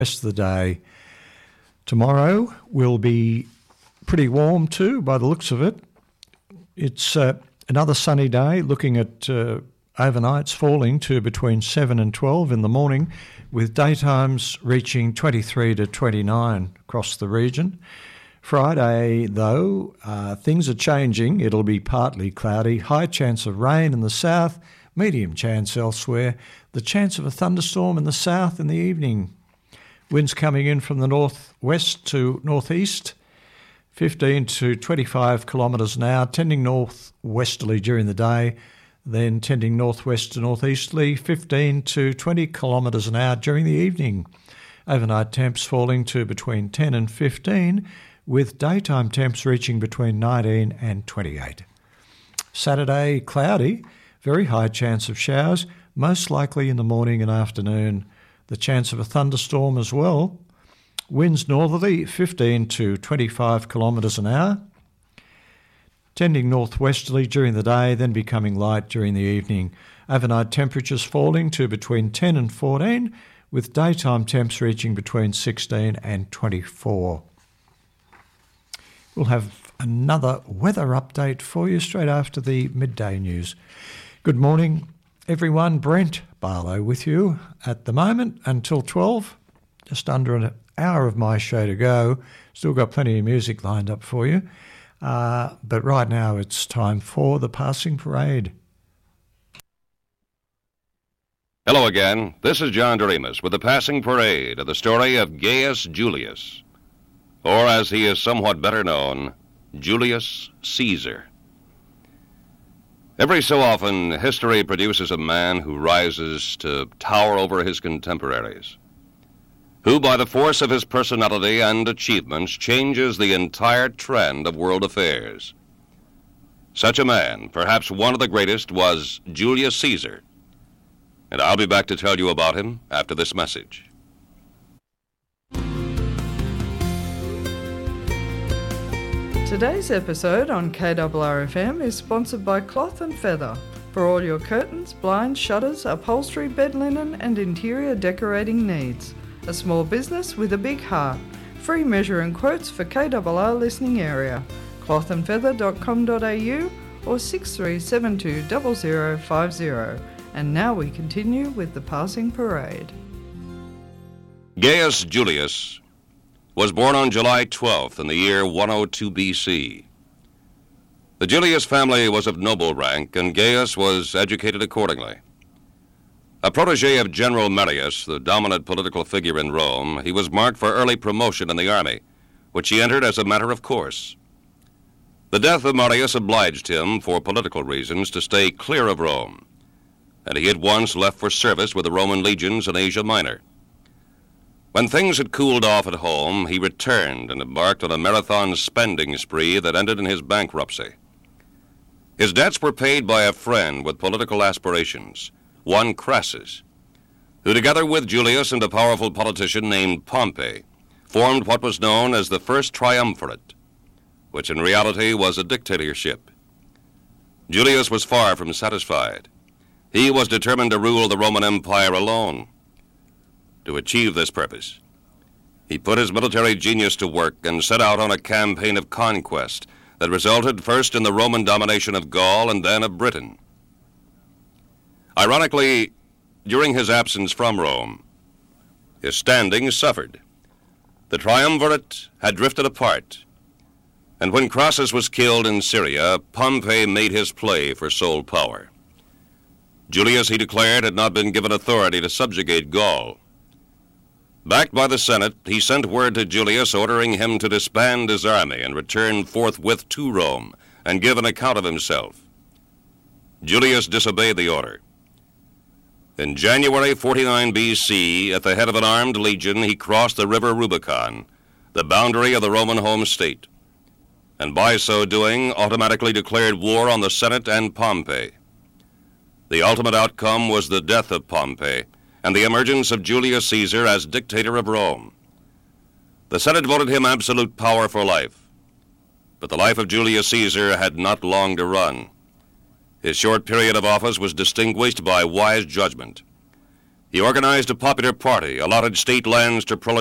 rest of the day. Tomorrow will be pretty warm too, by the looks of it. It's another sunny day, looking at overnights falling to between 7 and 12 in the morning, with daytimes reaching 23 to 29 across the region. Friday, though, things are changing. It'll be partly cloudy, high chance of rain in the south, medium chance elsewhere, the chance of a thunderstorm in the south in the evening. Winds coming in from the northwest to northeast, 15 to 25 kilometres an hour, tending northwesterly during the day, then tending northwest to northeasterly, 15 to 20 kilometres an hour during the evening. Overnight temps falling to between 10 and 15, with daytime temps reaching between 19 and 28. Saturday, cloudy, very high chance of showers, most likely in the morning and afternoon. The chance of a thunderstorm as well. Winds northerly, 15 to 25 kilometres an hour. Tending northwesterly during the day, then becoming light during the evening. Overnight temperatures falling to between 10 and 14, with daytime temps reaching between 16 and 24. We'll have another weather update for you straight after the midday news. Good morning, everyone. Brent Barlow with you at the moment until 12. Just under an hour of my show to go. Still got plenty of music lined up for you. But right now it's time for the Passing Parade. Hello again. This is John Doremus with the Passing Parade of the story of Gaius Julius, or as he is somewhat better known, Julius Caesar. Every so often, history produces a man who rises to tower over his contemporaries, who, by the force of his personality and achievements, changes the entire trend of world affairs. Such a man, perhaps one of the greatest, was Julius Caesar, and I'll be back to tell you about him after this message. Today's episode on KRRFM is sponsored by Cloth & Feather for all your curtains, blinds, shutters, upholstery, bed linen and interior decorating needs. A small business with a big heart. Free measure and quotes for KRR listening area. clothandfeather.com.au or 6372 0050. And now we continue with the Passing Parade. Gaius Julius was born on July 12th in the year 102 B.C. The Julius family was of noble rank, and Gaius was educated accordingly. A protege of General Marius, the dominant political figure in Rome, he was marked for early promotion in the army, which he entered as a matter of course. The death of Marius obliged him, for political reasons, to stay clear of Rome, and he at once left for service with the Roman legions in Asia Minor. When things had cooled off at home, he returned and embarked on a marathon spending spree that ended in his bankruptcy. His debts were paid by a friend with political aspirations, one Crassus, who together with Julius and a powerful politician named Pompey formed what was known as the First Triumvirate, which in reality was a dictatorship. Julius was far from satisfied. He was determined to rule the Roman Empire alone. To achieve this purpose, he put his military genius to work and set out on a campaign of conquest that resulted first in the Roman domination of Gaul and then of Britain. Ironically, during his absence from Rome, his standing suffered. The triumvirate had drifted apart, and when Crassus was killed in Syria, Pompey made his play for sole power. Julius, he declared, had not been given authority to subjugate Gaul. Backed by the Senate, he sent word to Julius ordering him to disband his army and return forthwith to Rome and give an account of himself. Julius disobeyed the order. In January 49 B.C., at the head of an armed legion, he crossed the river Rubicon, the boundary of the Roman home state, and by so doing automatically declared war on the Senate and Pompey. The ultimate outcome was the death of Pompey and the emergence of Julius Caesar as dictator of Rome. The Senate voted him absolute power for life, but the life of Julius Caesar had not long to run. His short period of office was distinguished by wise judgment. He organized a popular party, allotted state lands to proletariat